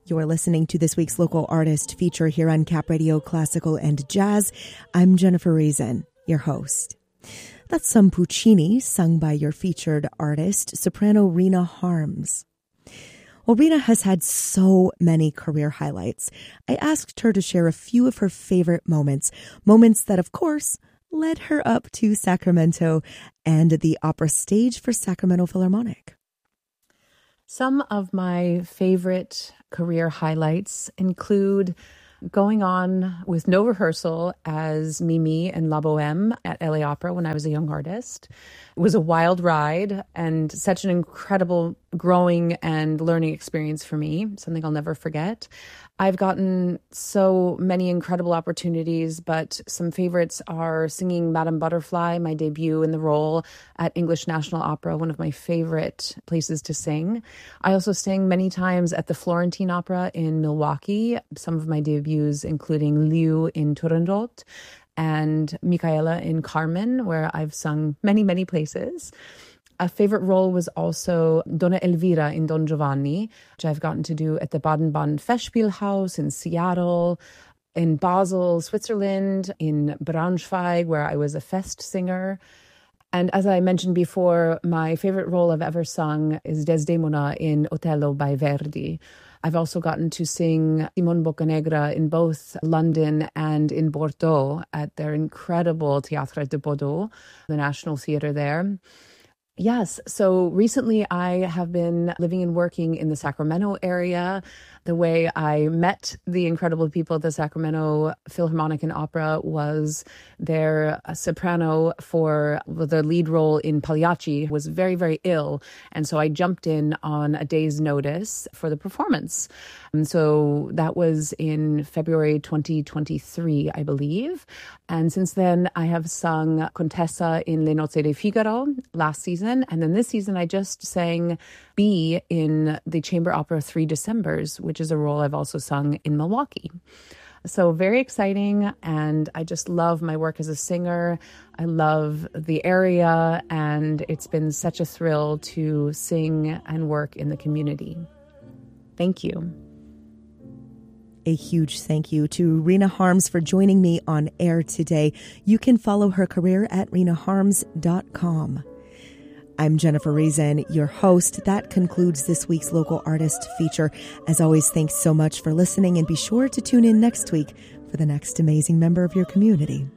You're listening to this week's local artist feature here on Cap Radio Classical and Jazz. I'm Jennifer Reason, your host. That's some Puccini sung by your featured artist, soprano Rena Harms. Well, Rena has had so many career highlights. I asked her to share a few of her favorite moments that, of course, led her up to Sacramento and the opera stage for Sacramento Philharmonic. Some of my favorite career highlights include going on with no rehearsal as Mimi in La Boheme at LA Opera when I was a young artist. It was a wild ride and such an incredible growing and learning experience for me, something I'll never forget. I've gotten so many incredible opportunities, but some favorites are singing Madame Butterfly, my debut in the role at English National Opera, one of my favorite places to sing. I also sang many times at the Florentine Opera in Milwaukee, some of my debuts including Liu in Turandot and Micaela in Carmen, where I've sung many, many places. A favorite role was also Donna Elvira in Don Giovanni, which I've gotten to do at the Baden-Baden Festspielhaus in Seattle, in Basel, Switzerland, in Braunschweig, where I was a fest singer. And as I mentioned before, my favorite role I've ever sung is Desdemona in Otello by Verdi. I've also gotten to sing Simone Boccanegra in both London and in Bordeaux at their incredible Théâtre de Bordeaux, the National Theatre there. Yes, so recently I have been living and working in the Sacramento area. The way I met the incredible people at the Sacramento Philharmonic and Opera was their soprano for the lead role in Pagliacci was very, very ill. And so I jumped in on a day's notice for the performance. And so that was in February 2023, I believe. And since then, I have sung Contessa in Le Nozze di Figaro last season. And then this season, I just sang B in the Chamber Opera 3 Decembers, which is a role I've also sung in Milwaukee. So very exciting, and I just love my work as a singer. I love the area, and it's been such a thrill to sing and work in the community. Thank you. A huge thank you to Rena Harms for joining me on air today. You can follow her career at renaharms.com. I'm Jennifer Reason, your host. That concludes this week's local artist feature. As always, thanks so much for listening, and be sure to tune in next week for the next amazing member of your community.